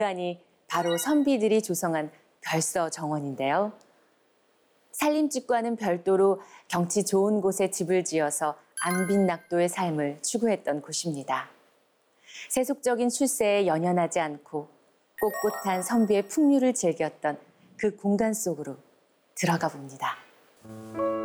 공간이 바로 선비들이 조성한 별서 정원인데요. 살림집과는 별도로 경치 좋은 곳에 집을 지어서 안빈낙도의 삶을 추구했던 곳입니다. 세속적인 출세에 연연하지 않고 꼿꼿한 선비의 풍류를 즐겼던 그 공간 속으로 들어가 봅니다.